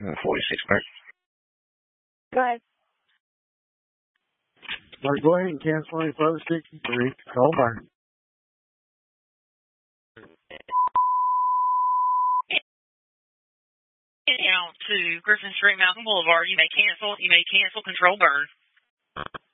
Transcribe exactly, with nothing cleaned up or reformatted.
forty-six, Mark. Go ahead. Mark, go ahead and cancel on twelve sixty-three. Call Mark. Out to Griffin Street, Malcolm Boulevard. You may cancel. You may cancel control burn.